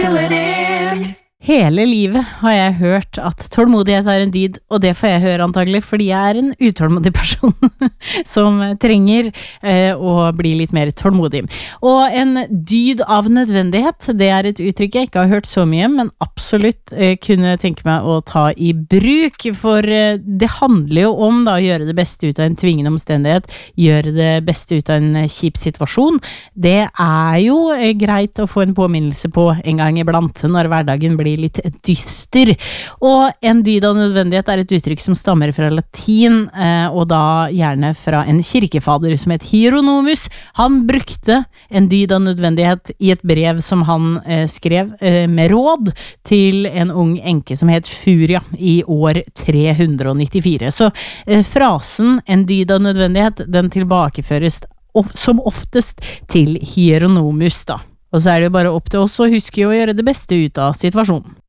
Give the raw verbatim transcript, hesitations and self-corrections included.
Hele livet har jeg hørt at tålmodighet er en dyd, og det får jeg høre antagelig, fordi jeg er en utålmodig person som trenger eh, å bli litt mer tålmodig. Og en dyd av nødvendighet, det er et uttrykk jeg ikke har hørt så mye, men absolutt eh, kunne tenke meg å ta i bruk, for eh, det handler jo om da, å gjøre det beste ut av en tvingende omstendighet, gjøre det beste ut av en kjip situasjon. Det er jo eh, greit å få en påminnelse på en gang iblant, når hverdagen blir litt dyster. Og en dyd av nødvendighet er et uttrykk som stammer fra latin, eh, og da gjerne fra en kirkefader som het Hieronymus. Han brukte en dyd av nødvendighet i et brev som han eh, skrev eh, med råd til en ung enke som het Furia i år tre hundre nittifire. Så eh, frasen en dyd av nødvendighet, den tilbakeføres of- som oftest til Hieronymus da. Og så er det jo bare opp til oss å huske å gjøre det beste ut av situasjonen.